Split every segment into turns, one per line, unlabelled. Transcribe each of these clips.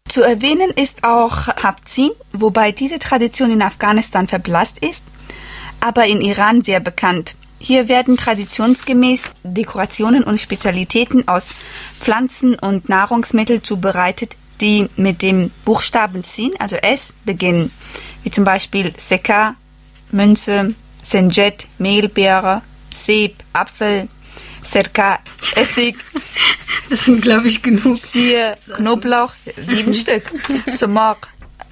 Zu erwähnen ist auch Haftzin, wobei diese Tradition in Afghanistan verblasst ist, aber in Iran sehr bekannt. Hier werden traditionsgemäß Dekorationen und Spezialitäten aus Pflanzen und Nahrungsmitteln zubereitet, die mit dem Buchstaben Sin, also S, beginnen, wie zum Beispiel Seka, Münze, Senjet, Mehlbeere, Seb, Apfel, Serka, Essig.
Das sind, glaube ich, genug.
Zier, Knoblauch, 7 Stück. Sumak,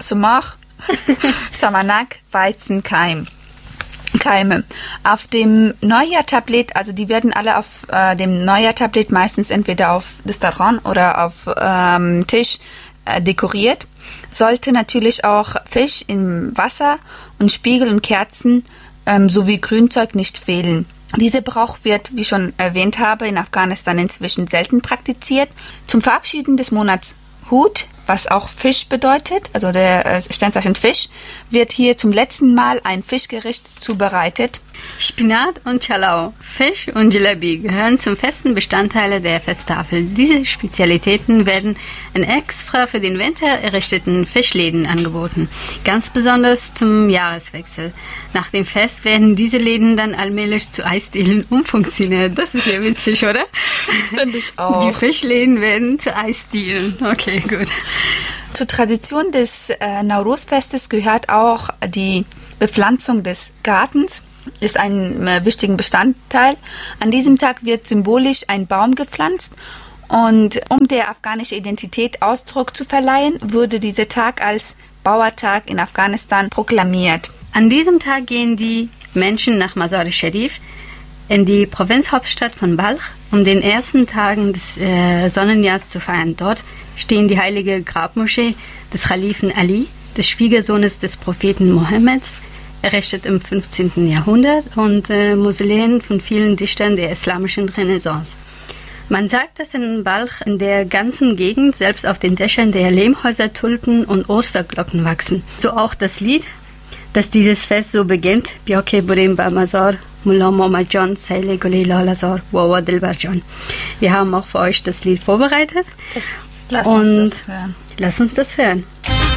Samanak, Weizenkeim. Keime. Auf dem Neujahrtablett, also die werden alle auf dem Neujahrtablett meistens entweder auf Restaurant oder auf Tisch dekoriert. Sollte natürlich auch Fisch im Wasser und Spiegel und Kerzen sowie Grünzeug nicht fehlen. Dieser Brauch wird, wie schon erwähnt habe, in Afghanistan inzwischen selten praktiziert. Zum Verabschieden des Monats Hut, was auch Fisch bedeutet, also der Sternzeichen Fisch, wird hier zum letzten Mal ein Fischgericht zubereitet.
Spinat und Chalau, Fisch und Jalebi gehören zum festen Bestandteile der Festtafel. Diese Spezialitäten werden in extra für den Winter errichteten Fischläden angeboten, ganz besonders zum Jahreswechsel. Nach dem Fest werden diese Läden dann allmählich zu Eisdielen umfunktioniert. Das ist ja witzig, oder?
Finde ich auch.
Die Fischläden werden zu Eisdielen. Okay, gut.
Zur Tradition des Nowruz-Festes gehört auch die Bepflanzung des Gartens. Ist ein wichtiger Bestandteil. An diesem Tag wird symbolisch ein Baum gepflanzt und um der afghanischen Identität Ausdruck zu verleihen, wurde dieser Tag als Bauertag in Afghanistan proklamiert.
An diesem Tag gehen die Menschen nach Mazar-e-Sharif in die Provinzhauptstadt von Balch, um den ersten Tagen des Sonnenjahrs zu feiern. Dort stehen die heilige Grabmoschee des Khalifen Ali, des Schwiegersohnes des Propheten Mohammeds, errichtet im 15. Jahrhundert und Mausoleen von vielen Dichtern der islamischen Renaissance. Man sagt, dass in Balch in der ganzen Gegend, selbst auf den Dächern der Lehmhäuser, Tulpen und Osterglocken wachsen. So auch das Lied, das dieses Fest so beginnt, Bioke Burim Ba Mazar, Mullah Muhammad Jan, Saile Gulay Lalazar, Wawa Dilbar Jan. Wir haben auch für euch das Lied vorbereitet.
Lass uns das hören.
Lass uns das hören.